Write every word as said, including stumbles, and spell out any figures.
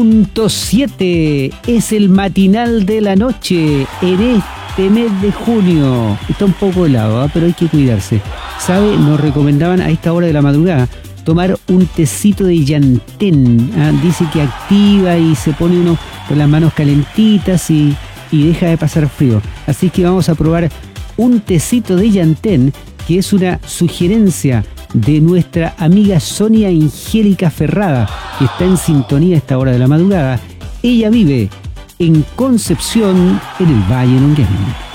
Punto siete es el matinal de la noche en este mes de junio. Está un poco helado, ¿eh? Pero hay que cuidarse. ¿Sabe? Nos recomendaban a esta hora de la madrugada tomar un tecito de llantén. ¿eh? Dice que activa y se pone uno con las manos calentitas y, y deja de pasar frío. Así que vamos a probar un tecito de llantén, que es una sugerencia de nuestra amiga Sonia Angélica Ferrada, que está en sintonía a esta hora de la madrugada. Ella vive en Concepción, en el Valle Longueño.